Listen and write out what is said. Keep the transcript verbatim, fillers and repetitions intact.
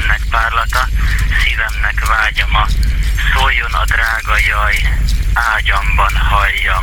szememnek párlata, szívemnek vágyama, szóljon a drága jaj, ágyamban halljam.